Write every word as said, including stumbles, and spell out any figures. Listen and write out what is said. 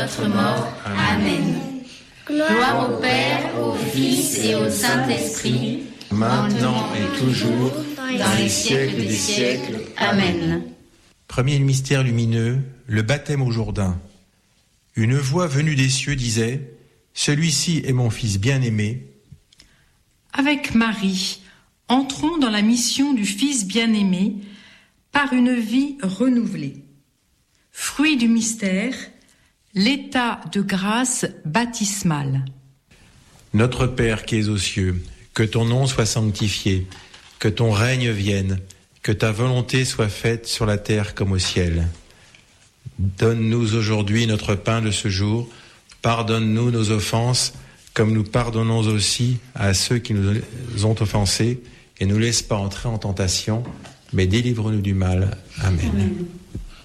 votre mort. Amen. Gloire au Père, au Fils et au Saint-Esprit, maintenant et toujours, dans les siècles des siècles. Amen. Premier mystère lumineux, le baptême au Jourdain. Une voix venue des cieux disait : Celui-ci est mon Fils bien-aimé. Avec Marie, entrons dans la mission du Fils bien-aimé par une vie renouvelée. Fruit du mystère, l'état de grâce baptismale. Notre Père qui es aux cieux, que ton nom soit sanctifié, que ton règne vienne, que ta volonté soit faite sur la terre comme au ciel. Donne-nous aujourd'hui notre pain de ce jour. Pardonne-nous nos offenses, comme nous pardonnons aussi à ceux qui nous ont offensés, et ne nous laisse pas entrer en tentation, mais délivre-nous du mal. Amen. Amen.